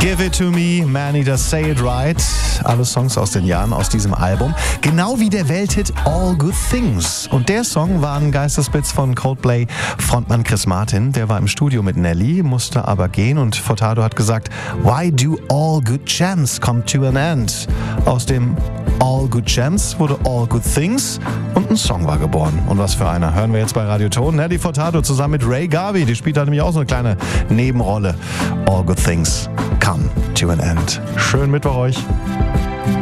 Give It To Me, Man Eater, Say It Right. Alle Songs aus den Jahren aus diesem Album. Genau wie der Welthit All Good Things. Und der Song war ein Geistesblitz von Coldplay-Frontmann Chris Martin. Der war im Studio mit Nelly, musste aber gehen und Furtado hat gesagt, Why do all good gems come to an end? Aus dem All Good Gems wurde All Good Things und ein Song war geboren. Und was für einer. Hören wir jetzt bei Radio Ton. Nelly Furtado zusammen mit Ray Garvey. Die spielt da nämlich auch so eine kleine Nebenrolle. All Good Things come to an end. Schönen Mittwoch euch.